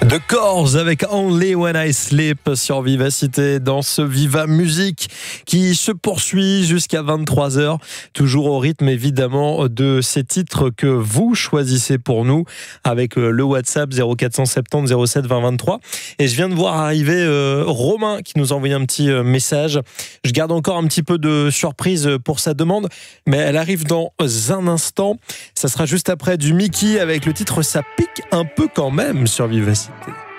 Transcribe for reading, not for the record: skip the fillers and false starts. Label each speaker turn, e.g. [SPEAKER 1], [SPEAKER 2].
[SPEAKER 1] The Corrs avec Only When I Sleep sur Vivacité dans ce Viva Musique qui se poursuit jusqu'à 23h, toujours au rythme évidemment de ces titres que vous choisissez pour nous avec le WhatsApp 0470 07 20 23. Et je viens de voir arriver Romain qui nous a envoyé un petit message. Je garde encore un petit peu de surprise pour sa demande, mais elle arrive dans un instant. Ça sera juste après du Mickey avec le titre Ça pique un peu quand même sur Vivacité.